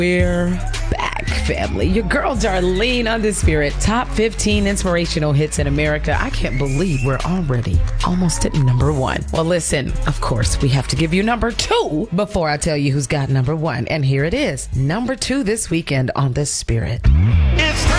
We're back, family. Your girl Darlene Undisputed. Top 15 inspirational hits in America. I can't believe we're already almost at number one. Well, listen, of course, we have to give you number two before I tell you who's got number one. And here it is, number two this weekend on The Spirit.